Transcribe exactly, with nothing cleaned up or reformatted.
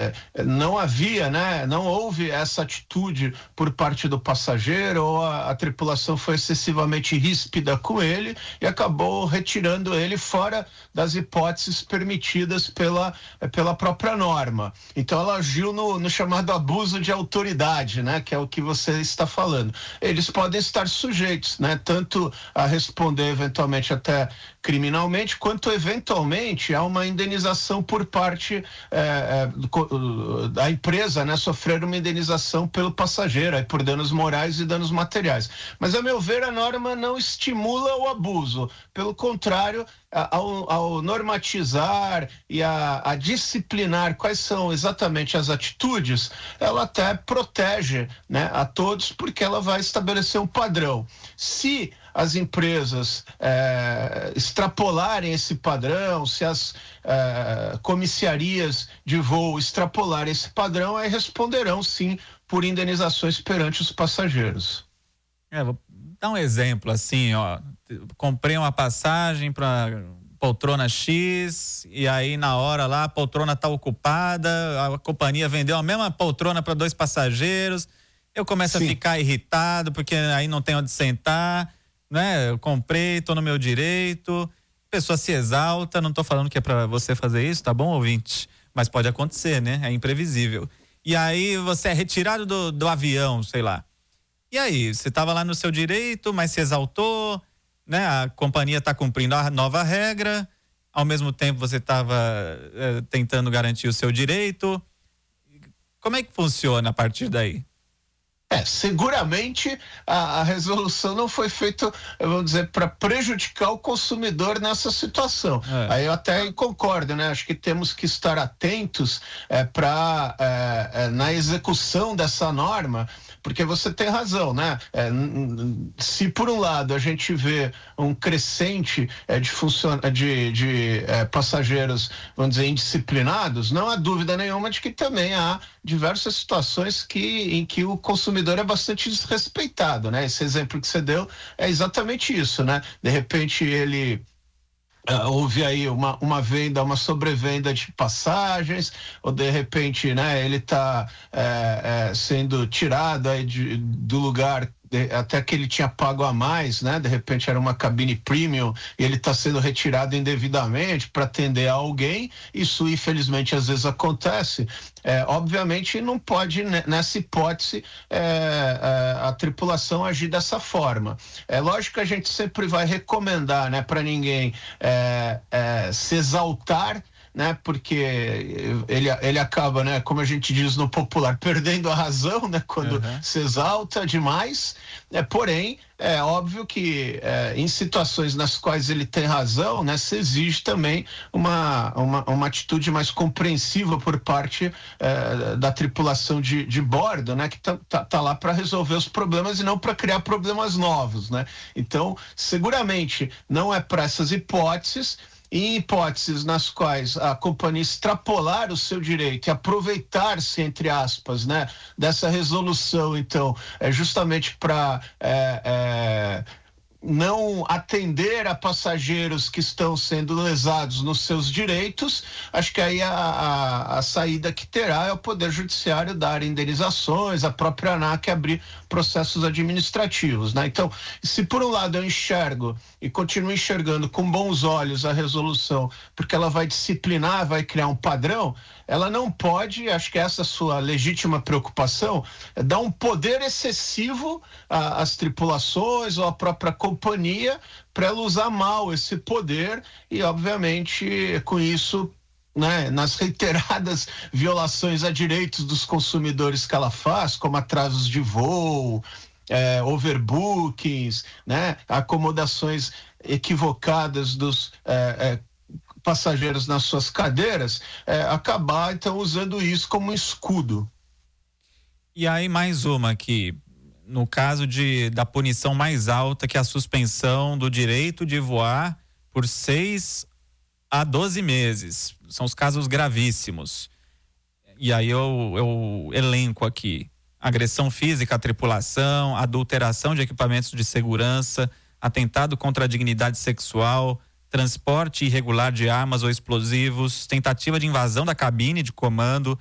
é, não havia, né, não houve essa atitude por parte do passageiro, ou a, a tripulação foi excessivamente ríspida com ele e acabou retirando ele fora das hipóteses permitidas pela, pela própria norma. Então ela agiu no, no chamado abuso de autoridade, né, que é o que você está falando. Eles podem estar sujeitos, né, tanto a responder eventualmente até criminalmente, quanto eventualmente a uma indenização por parte é, é, da empresa, né, sofrer uma indenização pelo passageiro, aí, por danos morais e danos materiais. Mas, a meu ver, a norma não estimula o abuso. Pelo contrário, ao, ao normatizar e a, a disciplinar quais são exatamente as atitudes, ela até protege, né, a todos, porque ela vai estabelecer um padrão. Se as empresas é, extrapolarem esse padrão, se as é, comissárias de voo extrapolarem esse padrão, aí responderão sim por indenizações perante os passageiros. É, vou dar um exemplo assim, ó, comprei uma passagem para poltrona X e aí na hora lá a poltrona tá ocupada, a companhia vendeu a mesma poltrona para dois passageiros, eu começo sim. a ficar irritado porque aí não tem onde sentar, né? Eu comprei, tô no meu direito, a pessoa se exalta, não tô falando que é pra você fazer isso, tá bom, ouvinte? Mas pode acontecer, né? É imprevisível. E aí você é retirado do, do avião, sei lá. E aí, você tava lá no seu direito, mas se exaltou, né? A companhia tá cumprindo a nova regra, ao mesmo tempo você tava é, tentando garantir o seu direito. Como é que funciona a partir daí? É, seguramente a, a resolução não foi feita, vamos dizer, para prejudicar o consumidor nessa situação. É. Aí eu até concordo, né? Acho que temos que estar atentos é, para é, é, na execução dessa norma, porque você tem razão, né? É, se por um lado a gente vê um crescente é, de, funcion... de, de é, passageiros, vamos dizer, indisciplinados, não há dúvida nenhuma de que também há diversas situações que, em que o consumidor é bastante desrespeitado, né? Esse exemplo que você deu é exatamente isso, né? De repente ele Uh, houve aí uma, uma venda, uma sobrevenda de passagens, ou de repente, né, ele está é, é, sendo tirado aí de, do lugar de, até que ele tinha pago a mais, né? De repente era uma cabine premium e ele está sendo retirado indevidamente para atender a alguém. Isso infelizmente às vezes acontece. É, obviamente não pode, nessa hipótese, é, é, a tripulação agir dessa forma. É lógico que a gente sempre vai recomendar, né, para ninguém é, é, se exaltar, né, porque ele, ele acaba, né, como a gente diz no popular, perdendo a razão, né, quando uhum. se exalta demais, é, porém, é óbvio que é, em situações nas quais ele tem razão, né, se exige também uma, uma, uma atitude mais compreensiva por parte é, da tripulação de, de bordo, né, que tá, tá, tá lá para resolver os problemas e não para criar problemas novos, né. Então, seguramente não é para essas hipóteses. Em hipóteses nas quais a companhia extrapolar o seu direito e aproveitar-se, entre aspas, né, dessa resolução, então, é justamente para é, é, não atender a passageiros que estão sendo lesados nos seus direitos, acho que aí a, a, a saída que terá é o Poder Judiciário dar indenizações, a própria ANAC abrir processos administrativos, né? Então, se por um lado eu enxergo e continuo enxergando com bons olhos a resolução, porque ela vai disciplinar, vai criar um padrão, ela não pode, acho que essa é a sua legítima preocupação, é dar um poder excessivo às tripulações ou à própria companhia para ela usar mal esse poder e, obviamente, com isso, né, nas reiteradas violações a direitos dos consumidores que ela faz, como atrasos de voo, é, overbookings, né, acomodações equivocadas dos é, é, passageiros nas suas cadeiras, é, acabar então usando isso como um escudo. E aí mais uma aqui, no caso de, da punição mais alta, que é a suspensão do direito de voar por seis a doze meses. São os casos gravíssimos. E aí eu, eu elenco aqui: agressão física à tripulação, adulteração de equipamentos de segurança, atentado contra a dignidade sexual, transporte irregular de armas ou explosivos, tentativa de invasão da cabine de comando,